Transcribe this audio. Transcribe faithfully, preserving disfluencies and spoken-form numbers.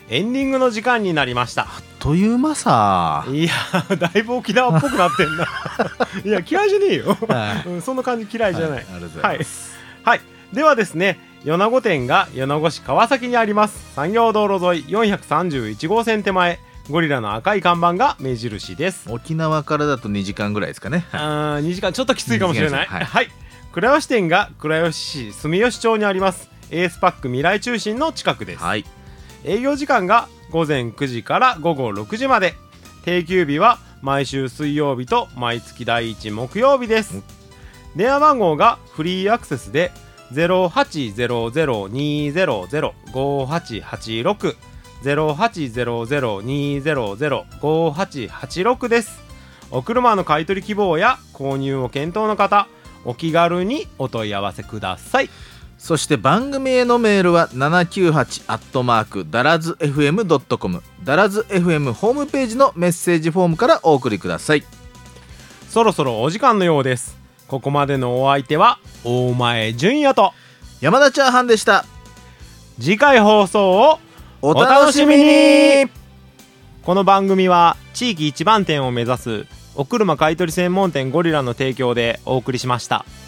エンディングの時間になりました。 あっという間さ。 いやだいぶ沖縄っぽくなってんないや嫌いじゃねえよ、 はい、 うん、そんな感じ嫌いじゃない、はい、 ありがとうございます、 はいはい、ではですね、米子店が米子市川崎にあります産業道路沿いよんひゃくさんじゅういち号線手前、ゴリラの赤い看板が目印です。 沖縄からだとにじかんぐらいですかね。 あにじかんちょっときついかもしれない。はい、はい、倉吉店が倉吉市住吉町にありますエースパック未来中心の近くです。はい、営業時間がごぜんくじからごごろくじまで、定休日は毎週水曜日と毎月第一木曜日です。電話番号がフリーアクセスで ゼロはちゼロゼロにゼロゼロごはちはちろく ゼロはちゼロゼロにゼロゼロごはちはちろくです。お車の買取希望や購入を検討の方、お気軽にお問い合わせください。 そして番組へのメールはななきゅうはちアットマークダラズ エフエムドットコム、 ダラズ エフエム ホームページのメッセージフォームからお送りください。 そろそろお時間のようです。ここまでのお相手は大前純也と山田チャーハンでした。 次回放送をお楽しみに。この番組は地域一番店を目指すお車買取専門店ゴリラの提供でお送りしました。